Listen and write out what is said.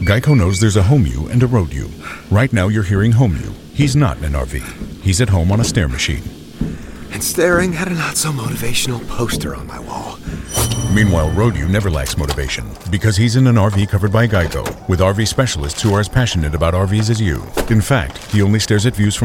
Geico knows there's a home you and a road you. Right now you're hearing home you. He's not in an RV. He's at home on a stair machine. And staring at a not-so-motivational poster on my wall. Meanwhile, road you never lacks motivation because he's in an RV covered by Geico with RV specialists who are as passionate about RVs as you. In fact, he only stares at views from